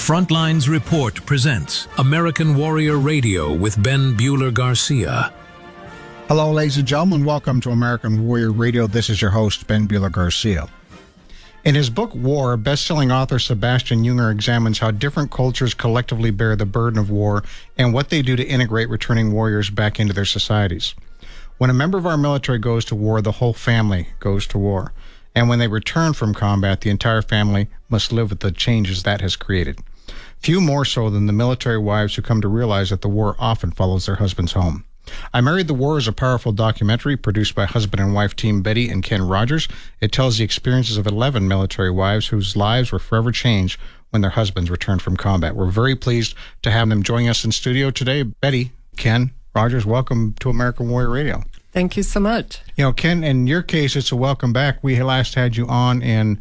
Frontlines Report presents American Warrior Radio with Ben Bueller-Garcia. Hello, ladies and gentlemen. Welcome to American Warrior Radio. This is your host, Ben Bueller-Garcia. In his book, War, best-selling author Sebastian Junger examines how different cultures collectively bear the burden of war and what they do to integrate returning warriors back into their societies. When a member of our military goes to war, the whole family goes to war. And when they return from combat, the entire family must live with the changes that has created. Few more so than the military wives who come to realize that the war often follows their husbands home. I Married the War is a powerful documentary produced by husband and wife team Betty and Ken Rogers. It tells the experiences of 11 military wives whose lives were forever changed when their husbands returned from combat. We're very pleased to have them join us in studio today. Betty, Ken Rogers, welcome to American Warrior Radio. Thank you so much. You know, Ken, in your case, it's a welcome back. We last had you on in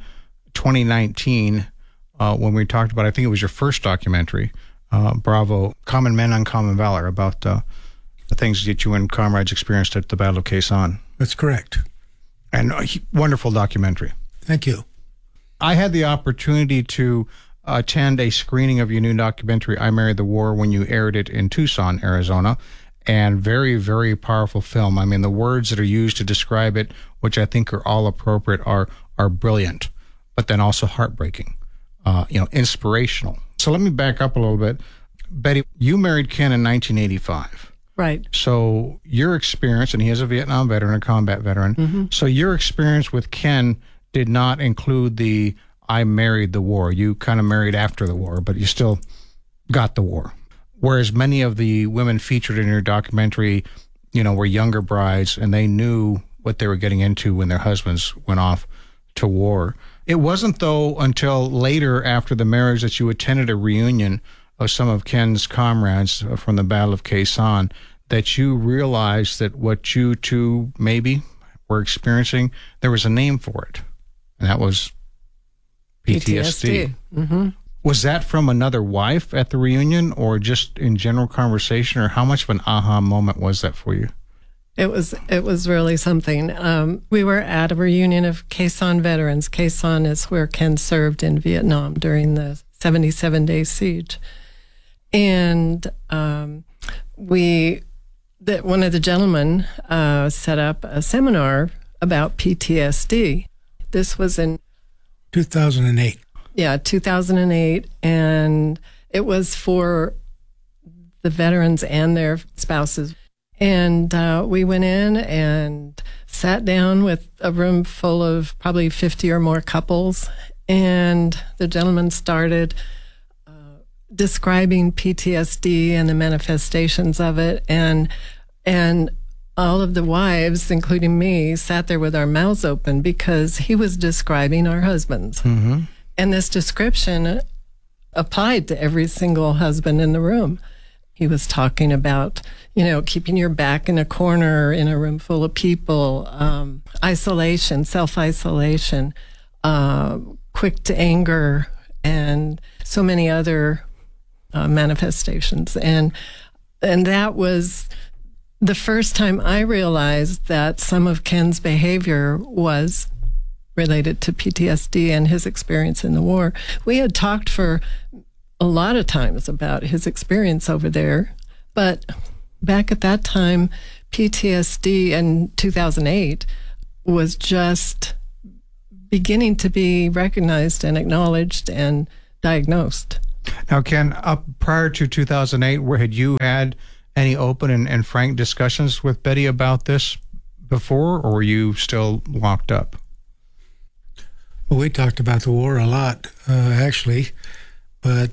2019 when we talked about, I think it was your first documentary, Bravo, Common Men, Uncommon Valor, about the things that you and comrades experienced at the Battle of Khe Sanh. That's correct. And a wonderful documentary. Thank you. I had the opportunity to attend a screening of your new documentary, I Married the War, when you aired it in Tucson, Arizona. And very, very powerful film. I mean, the words that are used to describe it, which I think are all appropriate, are brilliant, but then also heartbreaking, inspirational. So let me back up a little bit. Betty, you married Ken in 1985. Right. So your experience, and he is a Vietnam veteran, a combat veteran, so your experience with Ken did not include the I married the war. You kind of married after the war, but you still got the war. Whereas many of the women featured in your documentary, were younger brides, and they knew what they were getting into when their husbands went off to war. It wasn't, though, until later after the marriage that you attended a reunion of some of Ken's comrades from the Battle of Khe Sanh that you realized that what you two maybe were experiencing, there was a name for it, and that was PTSD. Mm-hmm. Was that from another wife at the reunion, or just in general conversation, or how much of an aha moment was that for you? It was really something. We were at a reunion of Khe Sanh veterans. Khe Sanh is where Ken served in Vietnam during the 77-day siege. And one of the gentlemen set up a seminar about PTSD. This was in 2008. Yeah, 2008, and it was for the veterans and their spouses. And we went in and sat down with a room full of probably 50 or more couples, and the gentleman started describing PTSD and the manifestations of it, and all of the wives, including me, sat there with our mouths open because he was describing our husbands. Mm-hmm. And this description applied to every single husband in the room. He was talking about, keeping your back in a corner in a room full of people, isolation, self-isolation, quick to anger, and so many other manifestations. And that was the first time I realized that some of Ken's behavior was related to PTSD and his experience in the war. We had talked for a lot of times about his experience over there, but back at that time, PTSD in 2008 was just beginning to be recognized and acknowledged and diagnosed. Now, Ken, prior to 2008, had you had any open and frank discussions with Betty about this before, or were you still locked up? Well, we talked about the war a lot, actually, but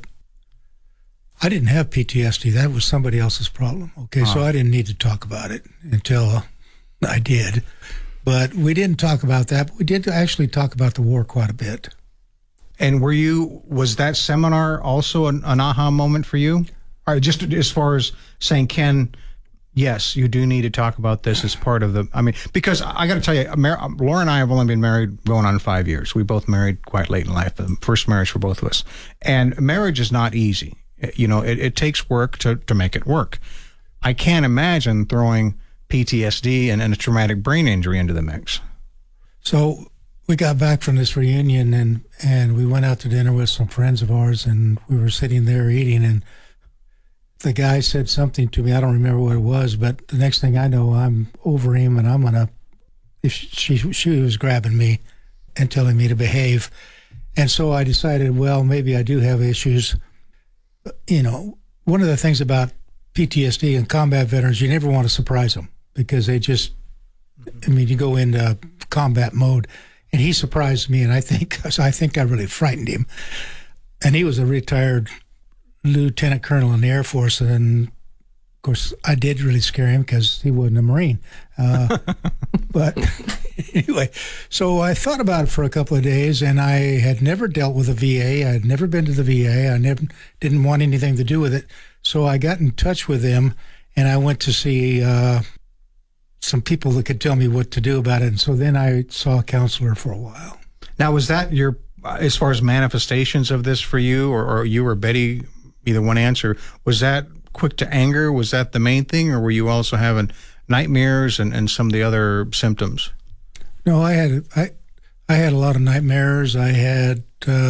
I didn't have PTSD. That was somebody else's problem. Okay, so I didn't need to talk about it until I did. But we didn't talk about that. But we did actually talk about the war quite a bit. And was that seminar also an aha moment for you? Or just as far as saying, Ken, yes, you do need to talk about this as part of because I got to tell you, Laura and I have only been married going on 5 years. We both married quite late in life, the first marriage for both of us. And marriage is not easy. It takes work to make it work. I can't imagine throwing PTSD and a traumatic brain injury into the mix. So we got back from this reunion, and we went out to dinner with some friends of ours, and we were sitting there eating, and the guy said something to me. I don't remember what it was, but the next thing I know, I'm over him, and I'm gonna. If she was grabbing me and telling me to behave, and so I decided, well, maybe I do have issues. You know, one of the things about PTSD and combat veterans, you never want to surprise them because they just. I mean, you go into combat mode, and he surprised me, and I think I really frightened him. And he was a retired lieutenant colonel in the Air Force, and of course, I did really scare him because he wasn't a Marine. But anyway, so I thought about it for a couple of days, and I had never dealt with a VA. I had never been to the VA. I didn't want anything to do with it. So I got in touch with them, and I went to see some people that could tell me what to do about it. And so then I saw a counselor for a while. Now, was that your, as far as manifestations of this for you, or you or Betty, either one answer, was that quick to anger? Was that the main thing, or were you also having nightmares and some of the other symptoms? No, I had a lot of nightmares. I had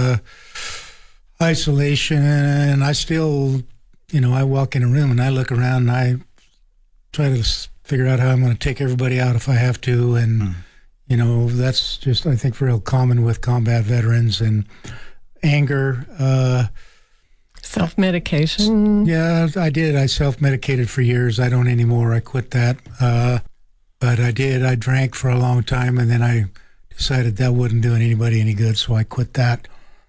isolation, and I still, you know, I walk in a room and I look around and I try to figure out how I'm going to take everybody out if I have to. And, you know, that's just, I think, real common with combat veterans. And anger. Self-medication? Yeah, I did. I self-medicated for years. I don't anymore. I quit that. But I did. I drank for a long time, and then I decided that wasn't doing anybody any good, so I quit that.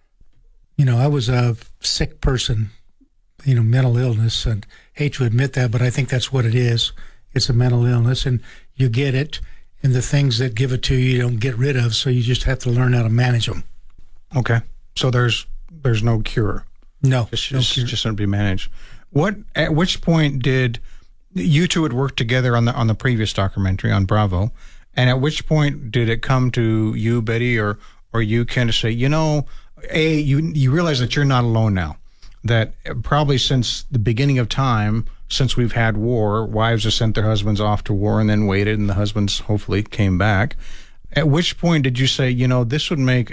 You know, I was a sick person, you know, mental illness, and hate to admit that, but I think that's what it is. It's a mental illness, and you get it, and the things that give it to you, you don't get rid of, so you just have to learn how to manage them. Okay. So there's no cure. No. Just to be managed. At which point did you two had worked together on the previous documentary on Bravo, and at which point did it come to you, Betty, or you kind of say, you know, you realize that you're not alone now, that probably since the beginning of time, since we've had war, wives have sent their husbands off to war and then waited, and the husbands hopefully came back. At which point did you say, you know, this would make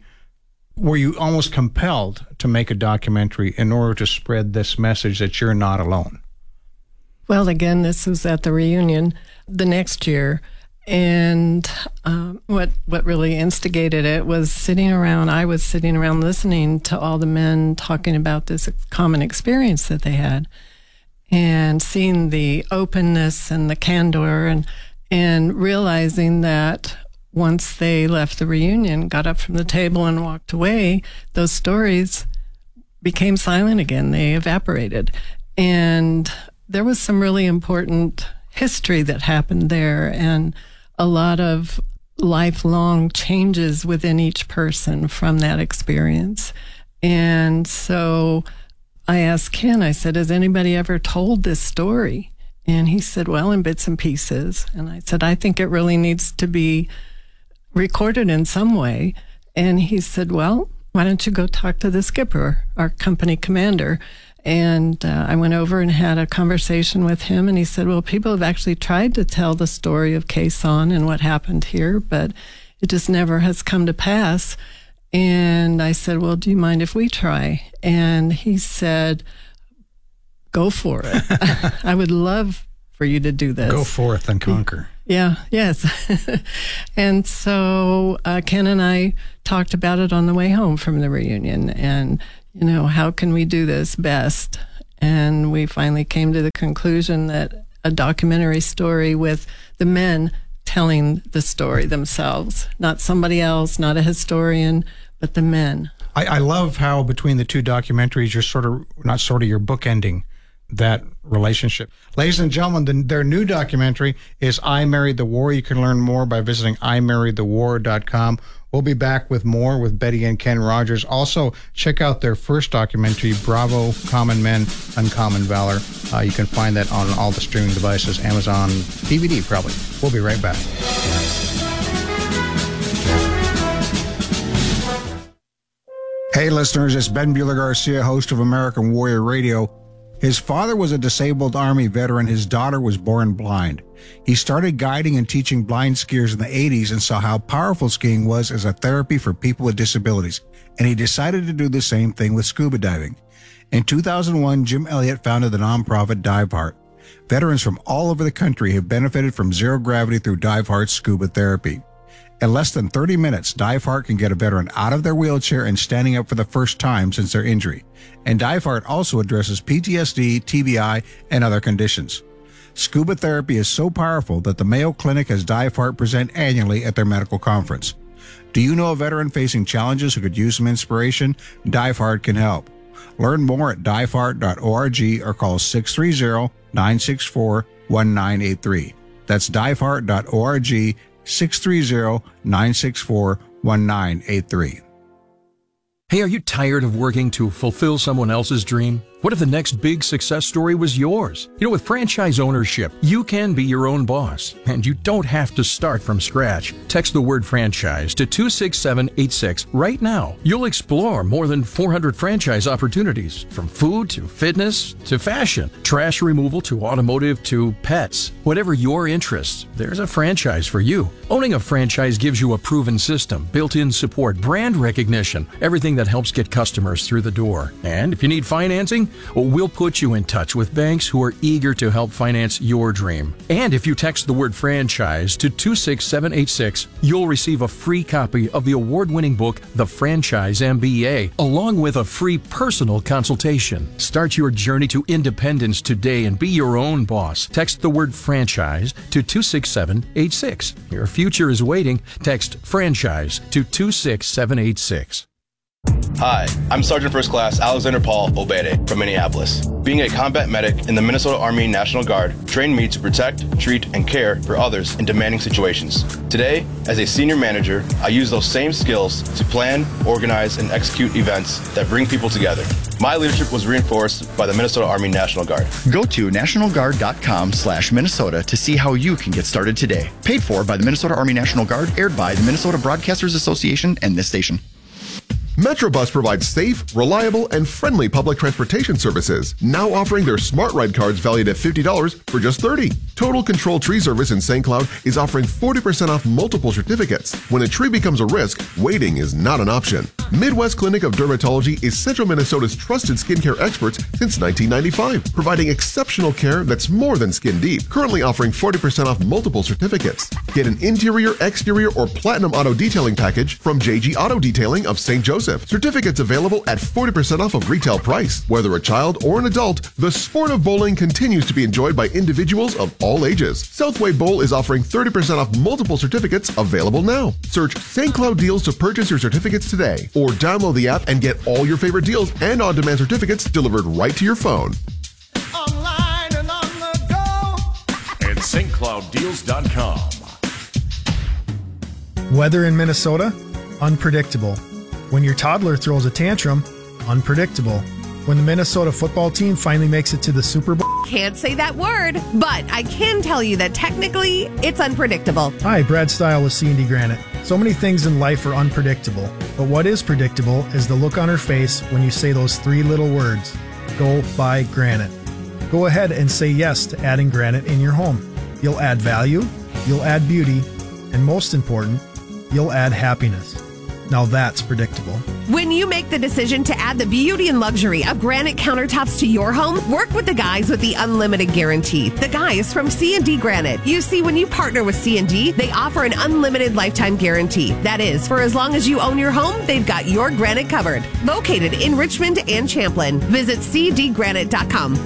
were you almost compelled to make a documentary in order to spread this message that you're not alone? Well, again, this was at the reunion the next year. And what really instigated it was I was sitting around listening to all the men talking about this common experience that they had, and seeing the openness and the candor, and realizing that once they left the reunion, got up from the table and walked away, those stories became silent again. They evaporated. And there was some really important history that happened there, and a lot of lifelong changes within each person from that experience. And so I asked Ken, I said, has anybody ever told this story? And he said, well, in bits and pieces. And I said, I think it really needs to be recorded in some way. And he said, well, why don't you go talk to the skipper, our company commander? And I went over and had a conversation with him, and he said, well, people have actually tried to tell the story of Khe Sanh and what happened here, but it just never has come to pass. And I said, well, do you mind if we try? And he said, go for it. I would love for you to do this. Go forth and conquer. Yeah, yes. And so Ken and I talked about it on the way home from the reunion, and you know, how can we do this best? And we finally came to the conclusion that a documentary story with the men telling the story themselves, not somebody else, not a historian, but the men. I love how between the two documentaries, you're bookending that relationship. Ladies and gentlemen, their new documentary is I Married the War. You can learn more by visiting IMarriedTheWar.com. We'll be back with more with Betty and Ken Rogers. Also, check out their first documentary, Bravo, Common Men, Uncommon Valor. You can find that on all the streaming devices, Amazon, DVD probably. We'll be right back. Hey, listeners, it's Ben Bueller Garcia, host of American Warrior Radio. His father was a disabled Army veteran. His daughter was born blind. He started guiding and teaching blind skiers in the 80s and saw how powerful skiing was as a therapy for people with disabilities, and he decided to do the same thing with scuba diving. In 2001, Jim Elliott founded the nonprofit Dive Heart. Veterans from all over the country have benefited from zero gravity through Dive Heart's scuba therapy. In less than 30 minutes, Dive Heart can get a veteran out of their wheelchair and standing up for the first time since their injury. And Dive Heart also addresses PTSD, TBI, and other conditions. Scuba therapy is so powerful that the Mayo Clinic has Dive Heart present annually at their medical conference. Do you know a veteran facing challenges who could use some inspiration? Dive Heart can help. Learn more at diveheart.org or call 630-964-1983. That's diveheart.org, 630-964-1983. Hey, are you tired of working to fulfill someone else's dream? What if the next big success story was yours? You know, with franchise ownership, you can be your own boss, and you don't have to start from scratch. Text the word franchise to 26786 right now. You'll explore more than 400 franchise opportunities, from food to fitness to fashion, trash removal to automotive to pets. Whatever your interests, there's a franchise for you. Owning a franchise gives you a proven system, built-in support, brand recognition, everything that helps get customers through the door. And if you need financing, we'll put you in touch with banks who are eager to help finance your dream. And if you text the word franchise to 26786, you'll receive a free copy of the award-winning book, The Franchise MBA, along with a free personal consultation. Start your journey to independence today and be your own boss. Text the word franchise to 26786. Your future is waiting. Text franchise to 26786. Hi, I'm Sergeant First Class Alexander Paul Obede from Minneapolis. Being a combat medic in the Minnesota Army National Guard trained me to protect, treat, and care for others in demanding situations. Today, as a senior manager, I use those same skills to plan, organize, and execute events that bring people together. My leadership was reinforced by the Minnesota Army National Guard. Go to nationalguard.com/Minnesota to see how you can get started today. Paid for by the Minnesota Army National Guard, aired by the Minnesota Broadcasters Association and this station. Metrobus provides safe, reliable, and friendly public transportation services, now offering their Smart Ride cards valued at $50 for just $30. Total Control Tree Service in St. Cloud is offering 40% off multiple certificates. When a tree becomes a risk, waiting is not an option. Midwest Clinic of Dermatology is Central Minnesota's trusted skincare experts since 1995, providing exceptional care that's more than skin deep. Currently offering 40% off multiple certificates. Get an interior, exterior, or platinum auto detailing package from JG Auto Detailing of St. Joseph. Certificates available at 40% off of retail price. Whether a child or an adult, the sport of bowling continues to be enjoyed by individuals of all ages. Southway Bowl is offering 30% off multiple certificates available now. Search St. Cloud Deals to purchase your certificates today, or download the app and get all your favorite deals and on-demand certificates delivered right to your phone. Online and on the go at stclouddeals.com. Weather in Minnesota? Unpredictable. When your toddler throws a tantrum? Unpredictable. When the Minnesota football team finally makes it to the Super Bowl? Can't say that word, but I can tell you that technically it's unpredictable. Hi, Brad Stile with C&D Granite. So many things in life are unpredictable, but what is predictable is the look on her face when you say those three little words: go buy granite. Go ahead and say yes to adding granite in your home. You'll add value, you'll add beauty, and most important, you'll add happiness. Now that's predictable. When you make the decision to add the beauty and luxury of granite countertops to your home, work with the guys with the unlimited guarantee. The guys from C&D Granite. You see, when you partner with C&D, they offer an unlimited lifetime guarantee. That is, for as long as you own your home, they've got your granite covered. Located in Richmond and Champlin. Visit cdgranite.com.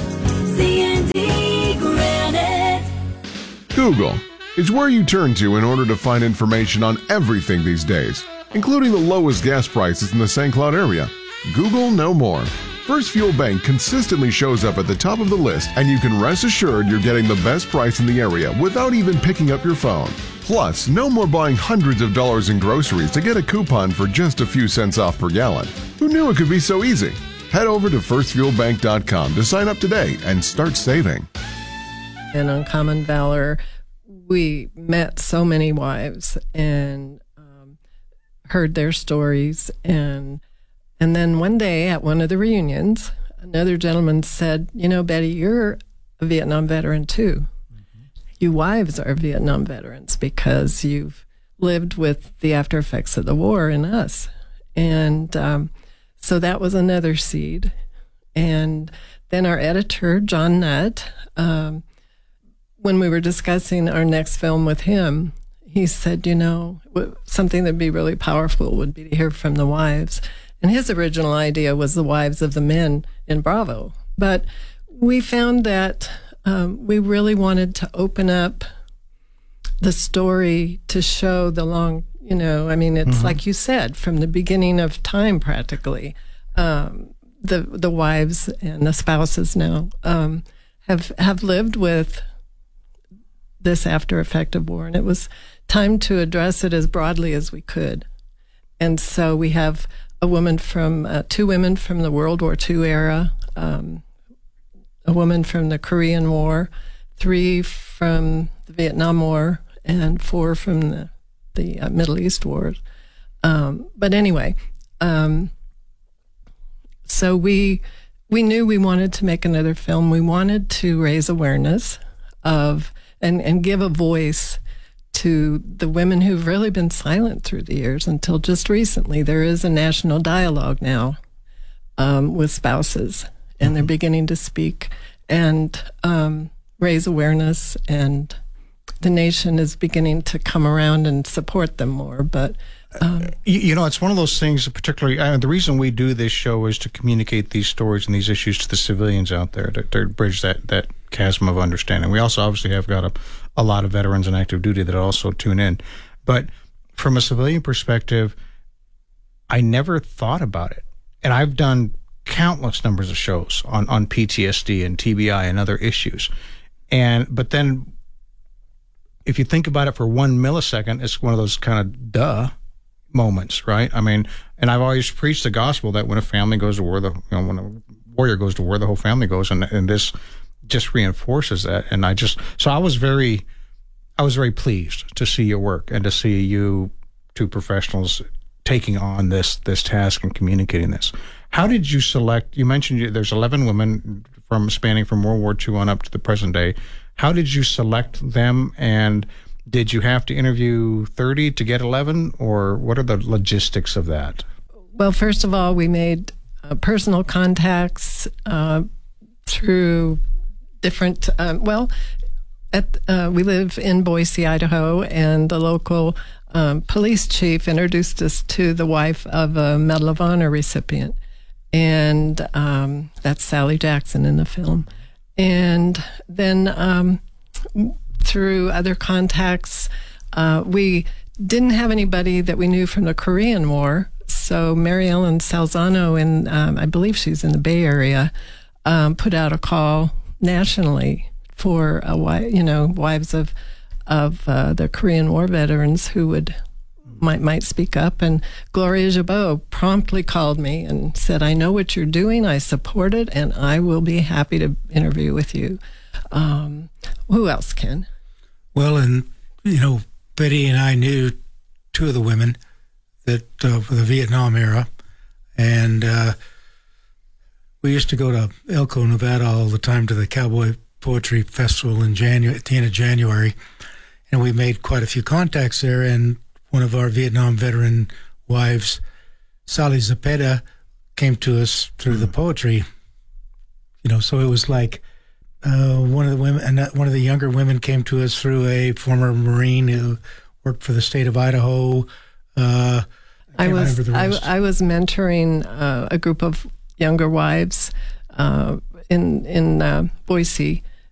C&D Granite. Google is where you turn to in order to find information on everything these days, including the lowest gas prices in the St. Cloud area. Google no more. First Fuel Bank consistently shows up at the top of the list, and you can rest assured you're getting the best price in the area without even picking up your phone. Plus, no more buying hundreds of dollars in groceries to get a coupon for just a few cents off per gallon. Who knew it could be so easy? Head over to firstfuelbank.com to sign up today and start saving. In Uncommon Valor, we met so many wives and heard their stories. And then one day at one of the reunions, another gentleman said, Betty, you're a Vietnam veteran too. You wives are Vietnam veterans because you've lived with the after effects of the war in us. And so that was another seed. And then our editor, John Nutt, when we were discussing our next film with him, he said, something that'd be really powerful would be to hear from the wives. And his original idea was the wives of the men in Bravo. But we found that we really wanted to open up the story to show the long, it's like you said, from the beginning of time practically. The wives and the spouses now have lived with this after effect of war, and it was time to address it as broadly as we could. And so we have two women from the World War II era, a woman from the Korean War, 3 from the Vietnam War, and 4 from the Middle East wars. But anyway, so we knew we wanted to make another film. We wanted to raise awareness of and give a voice to the women who've really been silent through the years until just recently. There is a national dialogue now with spouses, and they're beginning to speak and raise awareness, and the nation is beginning to come around and support them more. But it's one of those things, particularly the reason we do this show is to communicate these stories and these issues to the civilians out there, to bridge that chasm of understanding. We also obviously have got a lot of veterans in active duty that also tune in. But from a civilian perspective, I never thought about it. And I've done countless numbers of shows on PTSD and TBI and other issues. But then if you think about it for 1 millisecond, it's one of those kind of duh moments, right? I mean, and I've always preached the gospel that when a family goes to war, when a warrior goes to war, the whole family goes, and this just reinforces that. And I was very pleased to see your work and to see you two professionals taking on this task and communicating this. How did you select? You mentioned there's 11 women spanning from World War II on up to the present day. How did you select them, and did you have to interview 30 to get 11, or what are the logistics of that? Well, first of all, we made personal contacts through different, we live in Boise, Idaho, and the local police chief introduced us to the wife of a Medal of Honor recipient. And that's Sally Jackson in the film. And then through other contacts, we didn't have anybody that we knew from the Korean War. So Mary Ellen Salzano, I believe she's in the Bay Area, put out a call nationally for wives of the Korean War veterans who might speak up. And Gloria Jabot promptly called me and said, I know what you're doing, I support it, and I will be happy to interview with you. Who else, Ken? Well, and Betty and I knew 2 of the women that for the Vietnam era, and we used to go to Elko, Nevada all the time to the Cowboy Poetry Festival at the end of January, and we made quite a few contacts there. And one of our Vietnam veteran wives, Sally Zapeta, came to us through the poetry. So it was like one of the women, and one of the younger women came to us through a former Marine who worked for the state of Idaho. I was mentoring a group of younger wives in Boise,